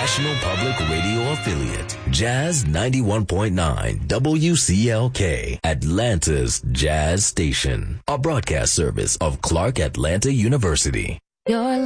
National Public Radio affiliate, Jazz 91.9 WCLK, Atlanta's Jazz Station, a broadcast service of Clark Atlanta University. Your